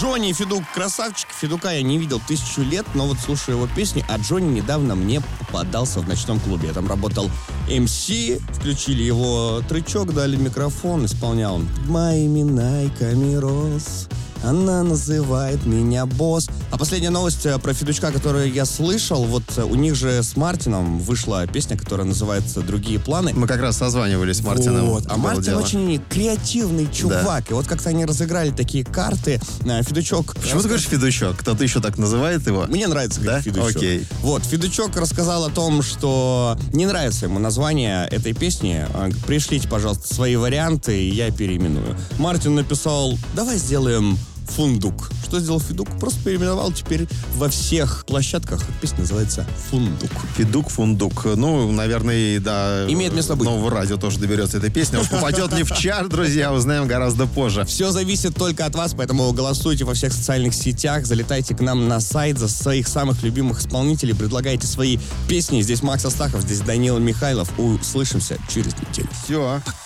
Джонни Федук красавчик. Федука я не видел 1000 лет, но вот слушаю его песни, а Джонни недавно мне попадался в ночном клубе. Я там работал МС, включили его тречок, дали микрофон, исполнял он «Моими найками рос». Она называет меня босс. А последняя новость про Федучка, которую я слышал, вот у них же с Мартином вышла песня, которая называется «Другие планы». Мы как раз созванивались с Мартином. Вот. А Мартин дело. очень креативный чувак. Да. И вот как-то они разыграли такие карты. Федучок... Почему ты говоришь Федучок? Кто-то еще так называет его? Мне нравится как Федучок. Окей. Вот, Федучок рассказал о том, что не нравится ему название этой песни. Пришлите, пожалуйста, свои варианты, и я переименую. Мартин написал: давай сделаем «Фундук». Что сделал Федук? Просто переименовал теперь во всех площадках. Песня называется «Фундук». Федук, Фундук. Ну, наверное, да. Имеет место быть. Нового радио тоже доберется эта песня. Уж попадет ли в чарт, друзья, узнаем гораздо позже. Все зависит только от вас, поэтому голосуйте во всех социальных сетях, залетайте к нам на сайт за своих самых любимых исполнителей, предлагайте свои песни. Здесь Макс Астахов, здесь Данила Михайлов. Услышимся через неделю. Все.